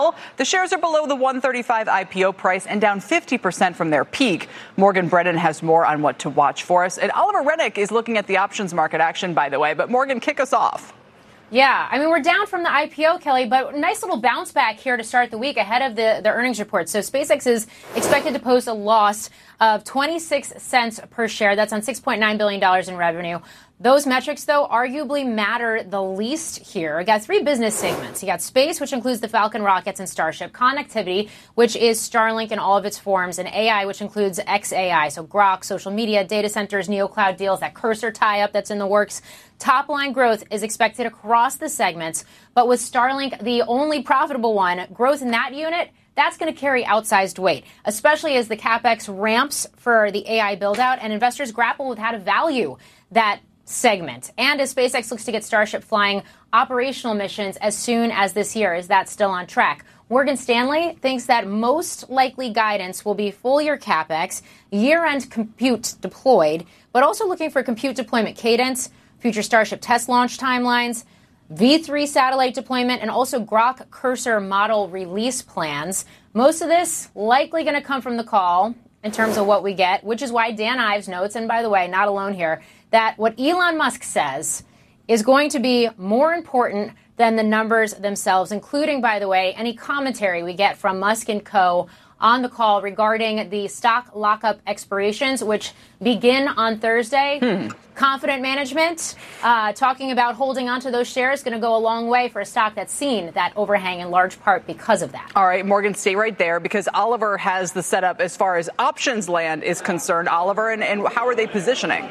well. The shares are below the 135 IPO price and down 50% from their peak. Morgan Brennan has more on what to watch for us. And Oliver Rennick is looking at the options market action, by the way. But Morgan, kick us off. Yeah, I mean, we're down from the IPO, Kelly, but nice little bounce back here to start the week ahead of the earnings report. So SpaceX is expected to post a loss of 26 cents per share. That's on $6.9 billion in revenue. Those metrics, though, arguably matter the least here. You got three business segments. You got space, which includes the Falcon rockets and Starship, connectivity, which is Starlink in all of its forms, and AI, which includes XAI, so Grok, social media, data centers, NeoCloud deals, that Cursor tie-up that's in the works. Top line growth is expected across the segments, but with Starlink, the only profitable one, growth in that unit, that's going to carry outsized weight, especially as the CapEx ramps for the AI build-out and investors grapple with how to value that segment. And as SpaceX looks to get Starship flying operational missions as soon as this year, is that still on track? Morgan Stanley thinks that most likely guidance will be full year CapEx, year-end compute deployed, but also looking for compute deployment cadence, future Starship test launch timelines, V3 satellite deployment, and also Grok Cursor model release plans. Most of this likely going to come from the call in terms of what we get, which is why Dan Ives notes, and by the way, not alone here, that what Elon Musk says is going to be more important than the numbers themselves, including, by the way, any commentary we get from Musk and co. on the call regarding the stock lockup expirations, which begin on Thursday. Confident management, talking about holding onto those shares, going to go a long way for a stock that's seen that overhang in large part because of that. All right, Morgan, stay right there because Oliver has the setup as far as options land is concerned. Oliver, and how are they positioning?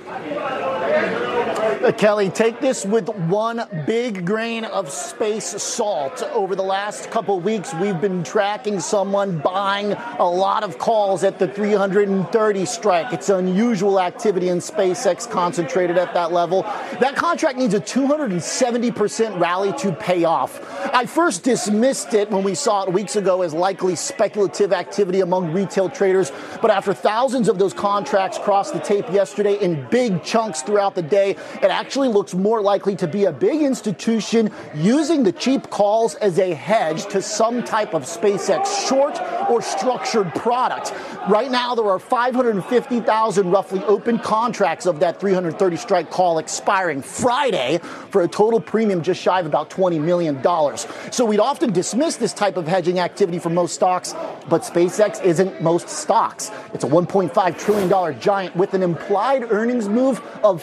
Kelly, take this with one big grain of space salt. Over the last couple of weeks, we've been tracking someone buying a lot of calls at the 330 strike. It's unusual activity in SpaceX concentrated at that level. That contract needs a 270% rally to pay off. I first dismissed it when we saw it weeks ago as likely speculative activity among retail traders. But after thousands of those contracts crossed the tape yesterday in big chunks throughout the day, it actually looks more likely to be a big institution using the cheap calls as a hedge to some type of SpaceX short or structured product. Right now, there are 550,000 roughly open contracts of that 330 strike call expiring Friday for a total premium just shy of about $20 million. So we'd often dismiss this type of hedging activity for most stocks, but SpaceX isn't most stocks. It's a $1.5 trillion giant with an implied earnings move of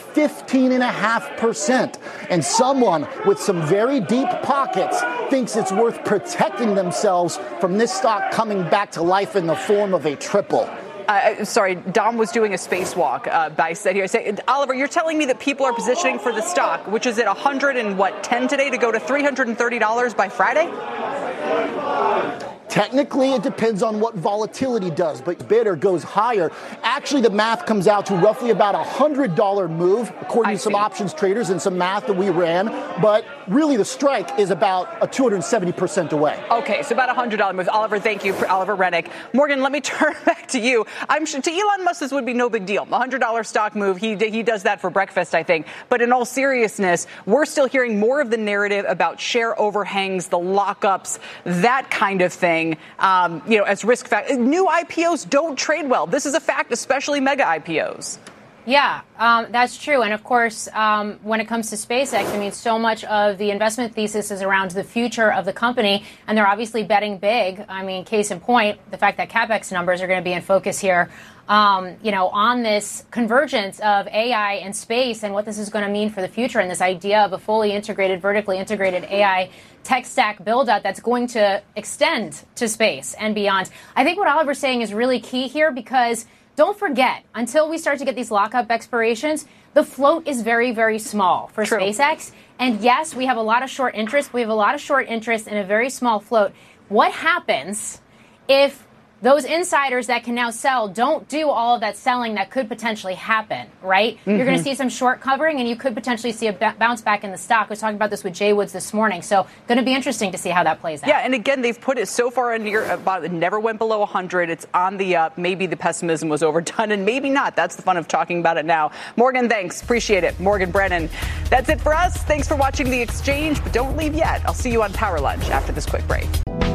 15.5%. And someone with some very deep pockets thinks it's worth protecting themselves from this stock coming back to life in the form of a triple. Sorry, Dom was doing a spacewalk by said here. Oliver, you're telling me that people are positioning for the stock, which is at 110 today, to go to $330 by Friday? Technically, it depends on what volatility does, but bidder goes higher. Actually, the math comes out to roughly about $100 move, according to some options traders and some math that we ran. But really, the strike is about a 270% away. Okay, so about $100 move. Oliver, thank you, Oliver Rennick. Morgan, let me turn back to you. I'm sure to Elon Musk, this would be no big deal. $100 stock move. He does that for breakfast, I think. But in all seriousness, we're still hearing more of the narrative about share overhangs, the lockups, that kind of thing. As risk factor. New IPOs don't trade well. This is a fact, especially mega IPOs. Yeah, that's true. And of course, when it comes to SpaceX, I mean, so much of the investment thesis is around the future of the company, and they're obviously betting big. I mean, case in point, the fact that CapEx numbers are going to be in focus here, on this convergence of AI and space and what this is going to mean for the future and this idea of a fully integrated, vertically integrated AI tech stack build-out that's going to extend to space and beyond. I think what Oliver's saying is really key here because don't forget, until we start to get these lockup expirations, the float is very, very small for SpaceX. And yes, we have a lot of short interest. We have a lot of short interest in a very small float. What happens if those insiders that can now sell don't do all of that selling that could potentially happen, right? Mm-hmm. You're going to see some short covering, and you could potentially see a bounce back in the stock. I was talking about this with Jay Woods this morning, so going to be interesting to see how that plays out. Yeah, and again, they've put it so far in here, it never went below 100. It's on the up. Maybe the pessimism was overdone, and maybe not. That's the fun of talking about it now. Morgan, thanks. Appreciate it. Morgan Brennan. That's it for us. Thanks for watching The Exchange, but don't leave yet. I'll see you on Power Lunch after this quick break.